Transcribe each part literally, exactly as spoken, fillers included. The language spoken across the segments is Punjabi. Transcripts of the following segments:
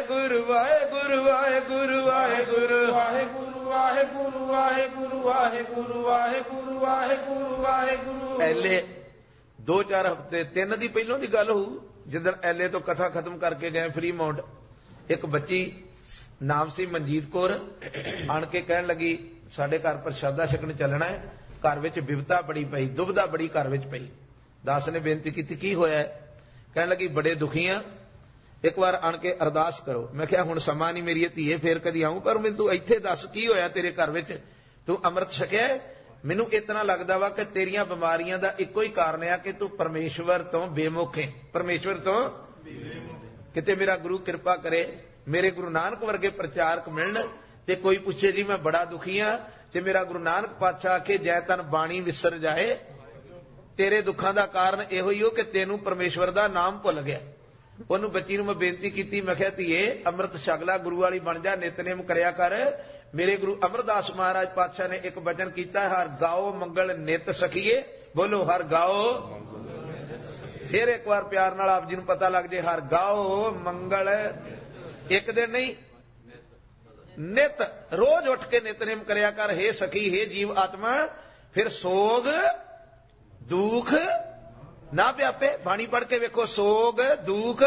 ਵਾਹਿਗੁਰੂ ਵਾਹਿਗੁਰੂ ਵਾਹਿਗੁਰੂ ਵਾਹਿਗੁਰੂ ਵਾਹਿਗੁਰੂ ਵਾਹਿਗੁਰੂ ਵਾਹਿਗੁਰੂ ਵਾਹਿਗੁਰੂ ਵਾਹਿਗੁਰੂ ਵਾਹਿਗੁਰੂ ਵਾਹਿਗੁਰੂ। ਐਲੇ ਦੋ ਚਾਰ ਹਫ਼ਤੇ ਤਿੰਨ ਦੀ ਪਹਿਲੋਂ ਦੀ ਗੱਲ ਹੋਊ, ਜਿੱਦਣ ਐਲੇ ਤੋਂ ਕਥਾ ਖਤਮ ਕਰਕੇ ਗਏ ਫਰੀ ਮਾਉਂਟ, ਇੱਕ ਬੱਚੀ ਨਾਮ ਸੀ ਮਨਜੀਤ ਕੌਰ, ਆਣ ਕੇ ਕਹਿਣ ਲੱਗੀ ਸਾਡੇ ਘਰ ਪ੍ਰਸ਼ਾਦਾ ਛਕਣ ਚੱਲਣਾ ਹੈ, ਘਰ ਵਿੱਚ ਬਿਪਤਾ ਬੜੀ ਪਈ, ਦੁਬਦਾ ਬੜੀ ਘਰ ਵਿੱਚ ਪਈ। ਦਾਸ ਨੇ ਬੇਨਤੀ ਕੀਤੀ ਕੀ ਹੋਇਆ? ਕਹਿਣ ਲੱਗੀ ਬੜੇ ਦੁਖੀ ਆ, ਇੱਕ ਵਾਰ ਆਣ ਕੇ ਅਰਦਾਸ ਕਰੋ। ਮੈਂ ਕਿਹਾ ਹੁਣ ਸਮਾਂ ਨਹੀਂ ਮੇਰੀ ਧੀਏ, ਫੇਰ ਕਦੀ ਆਊਂ, ਪਰ ਮੈਨੂੰ ਤੂੰ ਇੱਥੇ ਦੱਸ ਕੀ ਹੋਇਆ ਤੇਰੇ ਘਰ ਵਿੱਚ? ਤੂੰ ਅੰਮ੍ਰਿਤ ਛਕਿਆ? ਮੈਨੂੰ ਇਤਨਾ ਲੱਗਦਾ ਵਾ ਕਿ ਤੇਰੀਆਂ ਬਿਮਾਰੀਆਂ ਦਾ ਇੱਕੋ ਹੀ ਕਾਰਨ ਆ ਕਿ ਤੂੰ ਪਰਮੇਸ਼ਵਰ ਤੋਂ ਬੇਮੁਖ ਹੈ, ਪਰਮੇਸ਼ਵਰ ਤੋਂ। ਕਿਤੇ ਮੇਰਾ ਗੁਰੂ ਕਿਰਪਾ ਕਰੇ, ਮੇਰੇ ਗੁਰੂ ਨਾਨਕ ਵਰਗੇ ਪ੍ਰਚਾਰਕ ਮਿਲਣ ਤੇ ਕੋਈ ਪੁੱਛੇ ਜੀ ਮੈਂ ਬੜਾ ਦੁਖੀ ਆ, ਤੇ ਮੇਰਾ ਗੁਰੂ ਨਾਨਕ ਪਾਤਸ਼ਾਹ ਆਖੇ ਜੈ ਤਨ ਬਾਣੀ ਵਿਸਰ ਜਾਏ, ਤੇਰੇ ਦੁੱਖਾਂ ਦਾ ਕਾਰਨ ਇਹੋ ਹੀ ਹੋ ਕਿ ਤੈਨੂੰ ਪਰਮੇਸ਼ਵਰ ਦਾ ਨਾਮ ਭੁੱਲ ਗਿਆ। ਉਹਨੂੰ ਬੱਚੀ ਨੂੰ ਮੈਂ ਬੇਨਤੀ ਕੀਤੀ, ਮੈਂ ਕਿਹਾ ਧੀਏ ਅੰਮ੍ਰਿਤ ਛਕ ਲੈ, ਗੁਰੂ ਵਾਲੀ ਬਣ ਜਾ, ਨਿਤਨੇਮ ਕਰਿਆ ਕਰ। ਮੇਰੇ ਗੁਰੂ ਅਮਰਦਾਸ ਮਹਾਰਾਜ ਪਾਤਸ਼ਾਹ ਨੇ ਇੱਕ ਬਚਨ ਕੀਤਾ, ਹਰ ਗਾਓ ਮੰਗਲ ਨਿਤ ਸਖੀਏ, ਬੋਲੋ ਹਰ ਗਾਓ। ਫਿਰ ਇੱਕ ਵਾਰ ਪਿਆਰ ਨਾਲ ਆਪ ਜੀ ਨੂੰ ਪਤਾ ਲੱਗ ਜੇ, ਹਰ ਗਾਓ ਮੰਗਲ, ਇੱਕ ਦਿਨ ਨਹੀਂ ਨਿਤ, ਰੋਜ਼ ਉੱਠ ਕੇ ਨਿਤਨੇਮ ਕਰਿਆ ਕਰ। ਹੇ ਸਖੀ, ਹੇ ਜੀਵ ਆਤਮਾ, ਫਿਰ ਸੋਗ ਦੁੱਖ ਨਾ ਪਿਆਪੇ। ਬਾਣੀ ਪੜ੍ਹ ਕੇ ਵੇਖੋ, ਸੋਗ ਦੁੱਖ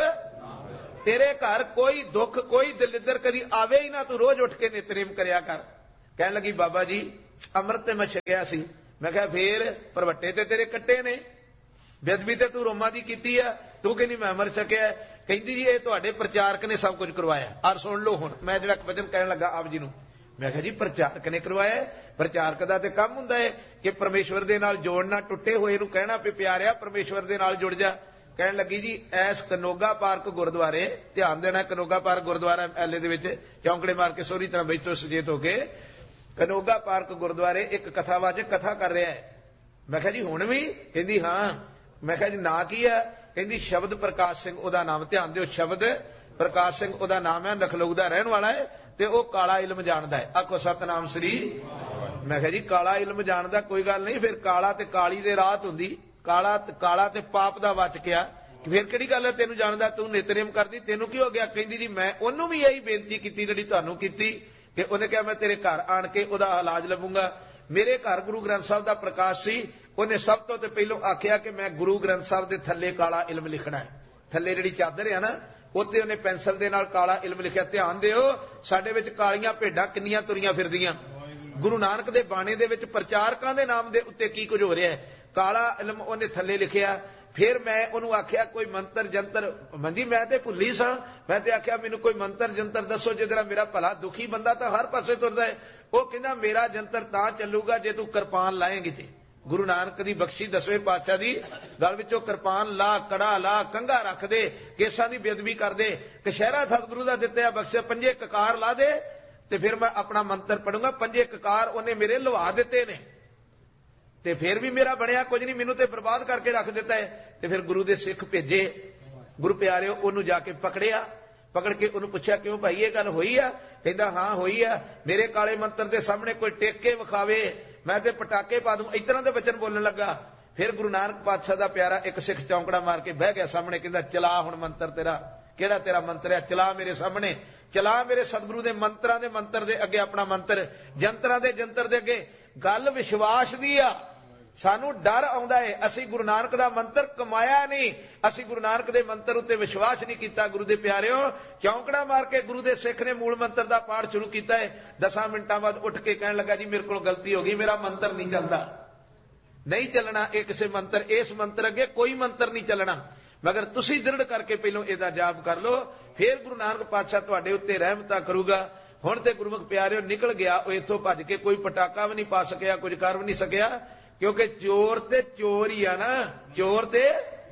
ਤੇਰੇ ਘਰ ਕੋਈ ਦੁੱਖ ਕੋਈ ਦਲਿੱਦਰ ਕਦੀ ਆਵੇ ਹੀ ਨਾ, ਤੂੰ ਰੋਜ਼ ਉੱਠ ਕੇ ਨਿਤਨੇਮ ਕਰਿਆ ਕਰ। ਕਹਿਣ ਲੱਗੀ ਬਾਬਾ ਜੀ ਅੰਮ੍ਰਿਤ ਤੇ ਮੈਂ ਛਕਿਆ ਸੀ। ਮੈਂ ਕਿਹਾ ਫੇਰ ਭਰਵੱਟੇ ਤੇ ਤੇਰੇ ਕੱਟੇ ਨੇ, ਬੇਅਦਬੀ ਤੇ ਤੂੰ ਰੋਮਾਂ ਦੀ ਕੀਤੀ ਆ, ਤੂੰ ਕਹਿੰਦੀ ਮੈਂ ਅੰਮ੍ਰਿਤ ਛਕਿਆ। ਕਹਿੰਦੀ ਜੀ ਇਹ ਤੁਹਾਡੇ ਪ੍ਰਚਾਰਕ ਨੇ ਸਭ ਕੁਝ ਕਰਵਾਇਆ। ਆਰ ਸੁਣ ਲਓ ਹੁਣ ਮੈਂ ਜਿਹੜਾ ਵਚਨ ਕਹਿਣ ਲੱਗਾ ਆਪ ਜੀ ਨੂੰ। ਮੈਂ ਕਿਹਾ ਜੀ ਪ੍ਰਚਾਰਕ ਨੇ ਕਰਵਾਇਆ? ਪ੍ਰਚਾਰਕ ਦਾ ਤੇ ਕੰਮ ਹੁੰਦਾ ਹੈ ਕਿ ਪਰਮੇਸ਼ਵਰ ਦੇ ਨਾਲ ਜੋੜਨਾ, ਟੁੱਟੇ ਹੋਏ ਨੂੰ ਕਹਿਣਾ ਵੀ ਪਿਆਰਿਆ ਪਰਮੇਸ਼ਵਰ ਦੇ ਨਾਲ ਜੁੜ ਜਾ। ਕਹਿਣ ਲੱਗੀ ਜੀ ਐਸ ਕਨੋਗਾ ਪਾਰਕ ਗੁਰਦੁਆਰੇ, ਧਿਆਨ ਦੇਣਾ, ਕਨੋਗਾ ਪਾਰਕ ਗੁਰਦੁਆਰਾ ਐਲੇ ਦੇ ਵਿੱਚ, ਚੌਂਕੜੇ ਮਾਰ ਕੇ ਸੋਹਰੀ ਤਰ੍ਹਾਂ ਬੈਠੋ ਸੁਚੇਤ ਹੋ ਕੇ, ਕਨੋਗਾ ਪਾਰਕ ਗੁਰਦੁਆਰੇ ਇੱਕ ਕਥਾਵਾਚਕ ਕਥਾ ਕਰ ਰਿਹਾ ਹੈ। ਮੈਂ ਕਿਹਾ ਜੀ ਹੁਣ ਵੀ? ਕਹਿੰਦੀ ਹਾਂ। ਮੈਂ ਕਿਹਾ ਜੀ ਨਾਂ ਕੀ ਹੈ? ਕਹਿੰਦੀ ਸ਼ਬਦ ਪ੍ਰਕਾਸ਼ ਸਿੰਘ ਉਹਦਾ ਨਾਮ। ਧਿਆਨ ਦਿਓ, ਸ਼ਬਦ ਪ੍ਰਕਾਸ਼ ਸਿੰਘ ਉਹਦਾ ਨਾਮ ਹੈ, ਲਖਨਊ ਦਾ ਰਹਿਣ ਵਾਲਾ ਹੈ ਤੇ ਉਹ ਕਾਲਾ ਇਲਮ ਜਾਣਦਾ ਹੈ। ਆਖੋ ਸਤਨਾਮ ਸ੍ਰੀ। ਮੈਂ ਕਿਹਾ ਜੀ ਕਾਲਾ ਇਲਮ ਜਾਣਦਾ, ਕੋਈ ਗੱਲ ਨਹੀਂ, ਫਿਰ ਕਾਲਾ ਤੇ ਕਾਲੀ ਦੇ ਰਾਤ ਹੁੰਦੀ, ਕਾਲਾ ਕਾਲਾ ਤੇ ਪਾਪ ਦਾ ਵਾਚਕਿਆ, ਫਿਰ ਕਿਹੜੀ ਗੱਲ ਹੈ ਤੈਨੂੰ ਜਾਣਦਾ, ਤੂੰ ਨਿਤਨੇਮ ਕਰਦੀ, ਤੈਨੂੰ ਕੀ ਹੋ ਗਿਆ? ਕਹਿੰਦੀ ਜੀ ਮੈਂ ਉਹਨੂੰ ਵੀ ਇਹੀ ਬੇਨਤੀ ਕੀਤੀ ਜਿਹੜੀ ਤੁਹਾਨੂੰ ਕੀਤੀ, ਕਿ ਉਹਨੇ ਕਿਹਾ ਮੈਂ ਤੇਰੇ ਘਰ ਆਣ ਕੇ ਉਹਦਾ ਇਲਾਜ ਲੱਭੂੰਗਾ। ਮੇਰੇ ਘਰ ਗੁਰੂ ਗ੍ਰੰਥ ਸਾਹਿਬ ਦਾ ਪ੍ਰਕਾਸ਼ ਸੀ, ਉਹਨੇ ਸਭ ਤੋਂ ਤੇ ਪਹਿਲੋਂ ਆਖਿਆ ਕਿ ਮੈਂ ਗੁਰੂ ਗ੍ਰੰਥ ਸਾਹਿਬ ਦੇ ਥੱਲੇ ਕਾਲਾ ਇਲਮ ਲਿਖਣਾ ਹੈ। ਥੱਲੇ ਜਿਹੜੀ ਚਾਦਰ ਹੈ ਨਾ, ਉੱਤੇ ਉਹਨੇ ਪੈਨਸਲ ਦੇ ਨਾਲ ਕਾਲਾ ਇਲਮ ਲਿਖਿਆ। ਧਿਆਨ ਦਿਓ, ਸਾਡੇ ਵਿੱਚ ਕਾਲੀਆਂ ਭੇਡਾਂ ਕਿੰਨੀਆਂ ਤੁਰੀਆਂ ਫਿਰਦੀਆਂ। ਗੁਰੂ ਨਾਨਕ ਦੇ ਬਾਣੇ ਦੇ ਵਿੱਚ ਪ੍ਰਚਾਰਕਾਂ ਦੇ ਨਾਮ ਦੇ ਉੱਤੇ ਕੀ ਕੁਝ ਹੋ ਰਿਹਾ ਹੈ। ਕਾਲਾ ਇਲਮ ਉਹਨੇ ਥੱਲੇ ਲਿਖਿਆ। ਫਿਰ ਮੈਂ ਉਹਨੂੰ ਆਖਿਆ ਕੋਈ ਮੰਤਰ ਜੰਤਰ, ਮੰਦੀ ਮੈਂ ਤੇ ਭੁੱਲੀ ਸਾਂ, ਮੈਂ ਤੇ ਆਖਿਆ ਮੈਨੂੰ ਕੋਈ ਮੰਤਰ ਜੰਤਰ ਦੱਸੋ ਜਿਹਦੇ ਨਾਲ ਮੇਰਾ ਭਲਾ, ਦੁਖੀ ਬੰਦਾ ਤਾਂ ਹਰ ਪਾਸੇ ਤੁਰਦਾ ਹੈ। ਉਹ ਕਹਿੰਦਾ ਮੇਰਾ ਜੰਤਰ ਤਾਂ ਚੱਲੂਗਾ ਜੇ ਤੂੰ ਕਿਰਪਾਨ ਲਾਏਂਗੀ ਤੇ। ਗੁਰੂ ਨਾਨਕ ਦੀ ਬਖਸ਼ੀ ਦਸਵੇਂ ਪਾਤਸ਼ਾਹ ਦੀ ਗਲ ਵਿੱਚੋਂ ਕਿਰਪਾਨ ਲਾ, ਕੜਾ ਲਾ, ਕੰਘਾ ਰੱਖ ਦੇ, ਕੇਸਾਂ ਦੀ ਬੇਅਦਬੀ ਕਰ ਦੇ, ਕਸ਼ਹਿਰਾ ਸਤਿਗੁਰੂ ਦਾ ਦਿੱਤਾ ਬਖਸ਼ਿਆ, ਪੰਜੇ ਕਕਾਰ ਲਾ ਦੇ ਤੇ ਫਿਰ ਮੈਂ ਆਪਣਾ ਮੰਤਰ ਪੜੂੰਗਾ। ਪੰਜੇ ਕਕਾਰ ਉਹਨੇ ਮੇਰੇ ਲਵਾ ਦਿੱਤੇ ਨੇ ਤੇ ਫਿਰ ਵੀ ਮੇਰਾ ਬਣਿਆ ਕੁਝ ਨਹੀਂ, ਮੈਨੂੰ ਤੇ ਬਰਬਾਦ ਕਰਕੇ ਰੱਖ ਦਿੱਤਾ ਹੈ। ਤੇ ਫਿਰ ਗੁਰੂ ਦੇ ਸਿੱਖ ਭੇਜੇ, ਗੁਰੂ ਪਿਆਰਿਓ, ਉਹਨੂੰ ਜਾ ਕੇ ਪਕੜਿਆ। ਪਕੜ ਕੇ ਉਹਨੂੰ ਪੁੱਛਿਆ ਕਿਉਂ ਭਾਈ ਇਹ ਗੱਲ ਹੋਈ ਆ? ਕਹਿੰਦਾ ਹਾਂ ਹੋਈ ਆ, ਮੇਰੇ ਕਾਲੇ ਮੰਤਰ ਦੇ ਸਾਹਮਣੇ ਕੋਈ ਟੇਕ ਕੇ ਵਿਖਾਵੇ ਮੈਂ ਤੇ ਪਟਾਕੇ ਪਾ ਦੂੰ, ਇਸ ਤਰ੍ਹਾਂ ਦੇ ਬਚਨ ਬੋਲਣ ਲੱਗਾ। ਫਿਰ ਗੁਰੂ ਨਾਨਕ ਪਾਤਸ਼ਾਹ ਦਾ ਪਿਆਰਾ ਇੱਕ ਸਿੱਖ ਚੌਂਕੜਾ ਮਾਰ ਕੇ ਬਹਿ ਗਿਆ ਸਾਹਮਣੇ, ਕਹਿੰਦਾ ਚਲਾ ਹੁਣ ਮੰਤਰ ਤੇਰਾ, ਕਿਹੜਾ ਤੇਰਾ ਮੰਤਰ ਹੈ, ਚਲਾ ਮੇਰੇ ਸਾਹਮਣੇ, ਚਲਾ ਮੇਰੇ ਸਤਿਗੁਰੂ ਦੇ ਮੰਤਰਾਂ ਦੇ ਮੰਤਰ ਦੇ ਅੱਗੇ ਆਪਣਾ ਮੰਤਰ, ਜੰਤਰਾਂ ਦੇ ਜੰਤਰ ਦੇ ਅੱਗੇ। ਗੱਲ ਵਿਸ਼ਵਾਸ ਦੀ ਆ, ਸਾਨੂੰ ਡਰ ਆਉਂਦਾ ਹੈ, ਅਸੀਂ ਗੁਰੂ ਨਾਨਕ ਦਾ ਮੰਤਰ ਕਮਾਇਆ ਨਹੀਂ, ਅਸੀਂ ਗੁਰੂ ਨਾਨਕ ਦੇ ਮੰਤਰ ਉੱਤੇ ਵਿਸ਼ਵਾਸ ਨਹੀਂ ਕੀਤਾ। ਗੁਰੂ ਦੇ ਪਿਆਰਿਓ, ਚੌਂਕੜਾ ਮਾਰ ਕੇ ਗੁਰੂ ਦੇ ਸਿੱਖ ਨੇ ਮੂਲ ਮੰਤਰ ਦਾ ਪਾਠ ਸ਼ੁਰੂ ਕੀਤਾ ਹੈ। ਦਸਾਂ ਮਿੰਟਾਂ ਬਾਅਦ ਉੱਠ ਕੇ ਕਹਿਣ ਲੱਗਾ ਜੀ ਮੇਰੇ ਕੋਲ ਗਲਤੀ ਹੋ ਗਈ, ਮੇਰਾ ਮੰਤਰ ਨਹੀਂ ਚੱਲਦਾ, ਨਹੀਂ ਚੱਲਣਾ ਇਹ ਕਿਸੇ ਮੰਤਰ, ਇਸ ਮੰਤਰ ਅੱਗੇ ਕੋਈ ਮੰਤਰ ਨਹੀਂ ਚੱਲਣਾ, ਮਗਰ ਤੁਸੀਂ ਦ੍ਰਿੜ ਕਰਕੇ ਪਹਿਲੋਂ ਇਹਦਾ ਜਾਪ ਕਰ ਲਓ, ਫਿਰ ਗੁਰੂ ਨਾਨਕ ਪਾਤਸ਼ਾਹ ਤੁਹਾਡੇ ਉੱਤੇ ਰਹਿਮਤਾਂ ਕਰੂਗਾ। ਹੁਣ ਤੇ ਗੁਰਮੁਖ ਪਿਆਰਿਓ ਨਿਕਲ ਗਿਆ ਉਹ ਇੱਥੋਂ ਭੱਜ ਕੇ, ਕੋਈ ਪਟਾਕਾ ਵੀ ਨਹੀਂ ਪਾ ਸਕਿਆ, ਕੁਝ ਕਰ ਵੀ ਨਹੀਂ ਸਕਿਆ, ਕਿਉਂਕਿ ਚੋਰ ਤੇ ਚੋਰ ਹੀ ਆ ਨਾ, ਚੋਰ ਤੇ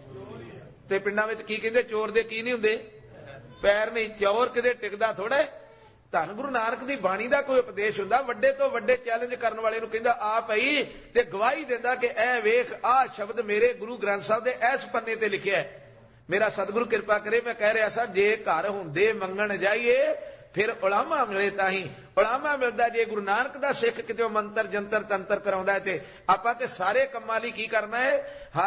ਤੇ ਪਿੰਡਾਂ ਵਿੱਚ ਕੀ ਕਹਿੰਦੇ, ਚੋਰ ਦੇ ਕੀ ਨਹੀਂ ਹੁੰਦੇ, ਪੈਰ ਨਹੀਂ, ਚੋਰ ਕਿਤੇ ਟਿਕਦਾ ਥੋੜਾ। ਧੰਨ ਗੁਰੂ ਨਾਨਕ ਦੀ ਬਾਣੀ ਦਾ ਕੋਈ ਉਪਦੇਸ਼ ਹੁੰਦਾ, ਵੱਡੇ ਤੋਂ ਵੱਡੇ ਚੈਲੰਜ ਕਰਨ ਵਾਲੇ ਨੂੰ ਕਹਿੰਦਾ ਆ ਪਈ ਤੇ ਗਵਾਹੀ ਦਿੰਦਾ ਕਿ ਇਹ ਵੇਖ ਆਹ ਸ਼ਬਦ ਮੇਰੇ ਗੁਰੂ ਗ੍ਰੰਥ ਸਾਹਿਬ ਦੇ ਇਸ ਪੰਨੇ ਤੇ ਲਿਖਿਆ ਹੈ। ਮੇਰਾ ਸਤਿਗੁਰੂ ਕਿਰਪਾ ਕਰੇ, ਮੈਂ ਕਹਿ ਰਿਹਾ ਸਾਂ ਜੇ ਘਰ ਹੁੰਦੇ ਮੰਗਣ ਜਾਈਏ ਫਿਰ ਉਲਾਮਾ ਮਿਲੇ ਤਾਂ ਹੀ, ਉਲਾਮਾ ਮਿਲਦਾ ਜੇ ਗੁਰੂ ਨਾਨਕ ਦਾ ਸਿੱਖ ਕਿਤੇ ਮੰਤਰ ਜੰਤਰ ਤੰਤਰ ਕਰਾਉਂਦਾ ਹੈ ਤੇ ਆਪਾਂ ਤੇ ਸਾਰੇ ਕੰਮਾਂ ਲਈ ਕੀ ਕਰਨਾ ਹੈ।